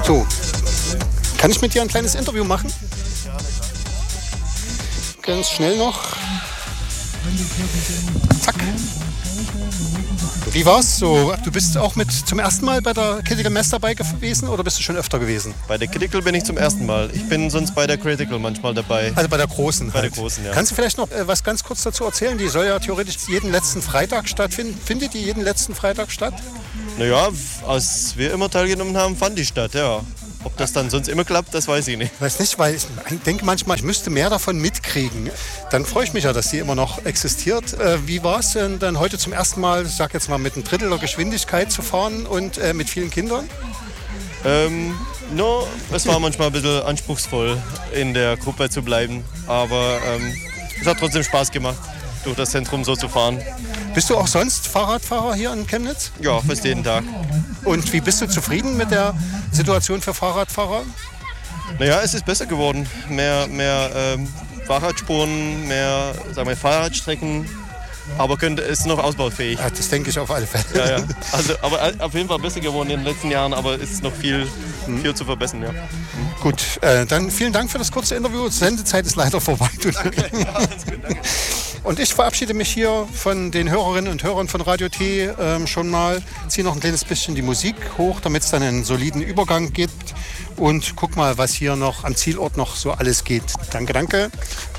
So, kann ich mit dir ein kleines Interview machen? Ganz schnell noch. Zack. Wie war's so? Du bist auch zum ersten Mal bei der Critical Mass dabei gewesen oder bist du schon öfter gewesen? Bei der Critical bin ich zum ersten Mal. Ich bin sonst bei der Critical manchmal dabei. Also bei der großen. Bei der großen, ja. Kannst du vielleicht noch was ganz kurz dazu erzählen? Die soll ja theoretisch jeden letzten Freitag stattfinden. Findet die jeden letzten Freitag statt? Naja, als wir immer teilgenommen haben, fand die statt, ja. Ob das dann sonst immer klappt, das weiß ich nicht. Weiß nicht, weil ich denke manchmal, ich müsste mehr davon mitkriegen. Dann freue ich mich ja, dass die immer noch existiert. Wie war es denn dann heute zum ersten Mal, ich sag jetzt mal, mit einem Drittel der Geschwindigkeit zu fahren und mit vielen Kindern? Es war manchmal ein bisschen anspruchsvoll, in der Gruppe zu bleiben. Aber es hat trotzdem Spaß gemacht, durch das Zentrum so zu fahren. Bist du auch sonst Fahrradfahrer hier in Chemnitz? Ja, fast jeden Tag. Und wie bist du zufrieden mit der Situation für Fahrradfahrer? Naja, es ist besser geworden. Mehr Fahrradspuren, mehr Fahrradstrecken. Aber ist noch ausbaufähig. Ja, das denke ich auf alle Fälle. Ja. Also, aber auf jeden Fall besser geworden in den letzten Jahren, aber es ist noch viel zu verbessern. Ja. Gut, dann vielen Dank für das kurze Interview. Die Sendezeit ist leider vorbei. Okay, ja, alles gut, danke. Und ich verabschiede mich hier von den Hörerinnen und Hörern von Radio T schon mal. Ziehe noch ein kleines bisschen die Musik hoch, damit es dann einen soliden Übergang gibt. Und guck mal, was hier noch am Zielort noch so alles geht. Danke, danke.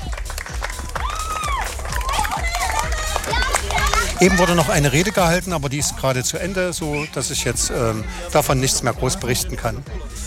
Eben wurde noch eine Rede gehalten, aber die ist gerade zu Ende, so dass ich jetzt davon nichts mehr groß berichten kann.